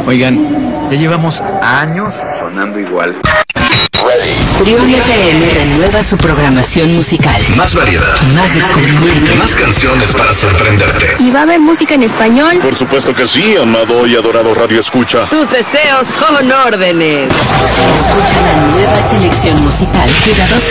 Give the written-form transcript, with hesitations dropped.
Oigan, ya llevamos años sonando igual. Trión FM renueva su programación musical. Más variedad, más descubrimiento, más canciones para sorprenderte. ¿Y va a haber música en español? Por supuesto que sí, amado y adorado Radio Escucha. Tus deseos son órdenes. Escucha la nueva selección musical cuidadosamente